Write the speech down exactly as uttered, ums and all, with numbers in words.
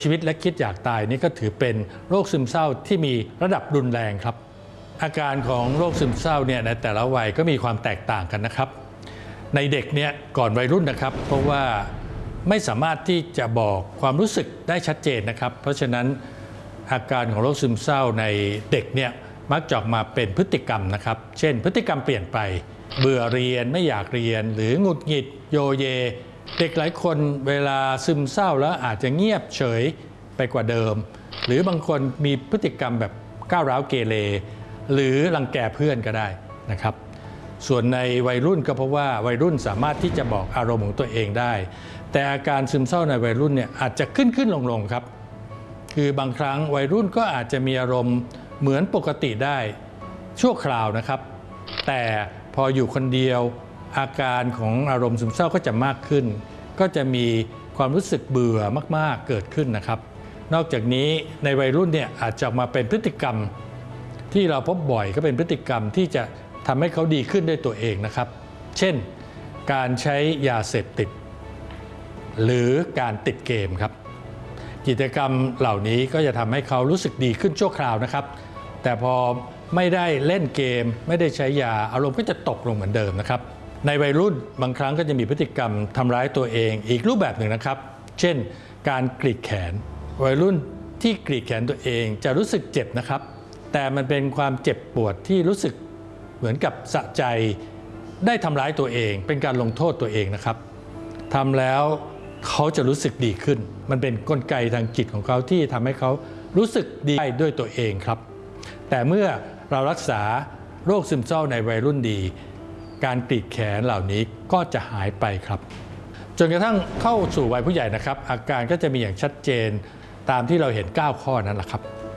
ชีวิตและคิดอยากตายนี่ก็ถือเป็นโรคซึมเศร้าที่มีระดับรุนแรงครับอาการของโรคซึมเศร้าเนี่ยในแต่ละวัยก็มีความแตกต่างกันนะครับในเด็กเนี่ยก่อนวัยรุ่นนะครับเพราะว่าไม่สามารถที่จะบอกความรู้สึกได้ชัดเจนนะครับเพราะฉะนั้นอาการของโรคซึมเศร้าในเด็กเนี่ยมักจะออกมาเป็นพฤติกรรมนะครับเช่นพฤติกรรมเปลี่ยนไปเบื่อเรียนไม่อยากเรียนหรือหงุดหงิดโยเยเด็กหลายคนเวลาซึมเศร้าแล้วอาจจะเงียบเฉยไปกว่าเดิมหรือบางคนมีพฤติกรรมแบบก้าวร้าวเกเรหรือรังแกเพื่อนก็ได้นะครับส่วนในวัยรุ่นก็เพราะว่าวัยรุ่นสามารถที่จะบอกอารมณ์ของตัวเองได้แต่อาการซึมเศร้าในวัยรุ่นเนี่ยอาจจะขึ้นขึ้นลงลงครับคือบางครั้งวัยรุ่นก็อาจจะมีอารมณ์เหมือนปกติได้ชั่วคราวนะครับแต่พออยู่คนเดียวอาการของอารมณ์ซึมเศร้าก็จะมากขึ้นก็จะมีความรู้สึกเบื่อมากๆเกิดขึ้นนะครับนอกจากนี้ในวัยรุ่นเนี่ยอาจจะมาเป็นพฤติกรรมที่เราพบบ่อยก็เป็นพฤติกรรมที่จะทำให้เขาดีขึ้นด้วยตัวเองนะครับเช่นการใช้ยาเสพติดหรือการติดเกมครับกิจกรรมเหล่านี้ก็จะทำให้เขารู้สึกดีขึ้นชั่วคราวนะครับแต่พอไม่ได้เล่นเกมไม่ได้ใช้ยาอารมณ์ก็จะตกลงเหมือนเดิมนะครับในวัยรุ่นบางครั้งก็จะมีพฤติกรรมทำร้ายตัวเองอีกรูปแบบหนึ่งนะครับเช่นการกรีดแขนวัยรุ่นที่กรีดแขนตัวเองจะรู้สึกเจ็บนะครับแต่มันเป็นความเจ็บปวดที่รู้สึกเหมือนกับสะใจได้ทำร้ายตัวเองเป็นการลงโทษตัวเองนะครับทำแล้วเขาจะรู้สึกดีขึ้นมันเป็นกลไกทางจิตของเขาที่ทำให้เขารู้สึกดีได้ด้วยตัวเองครับแต่เมื่อเรารักษาโรคซึมเศร้าในวัยรุ่นดีการกรีดแขนเหล่านี้ก็จะหายไปครับจนกระทั่งเข้าสู่วัยผู้ใหญ่นะครับอาการก็จะมีอย่างชัดเจนตามที่เราเห็นเก้าข้อนั้นแหละครับ